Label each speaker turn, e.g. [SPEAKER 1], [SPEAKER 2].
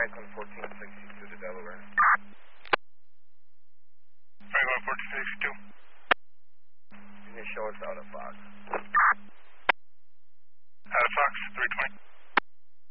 [SPEAKER 1] Franklin 1462 to Delaware.
[SPEAKER 2] Franklin 1462.
[SPEAKER 1] You can show us out of Fox.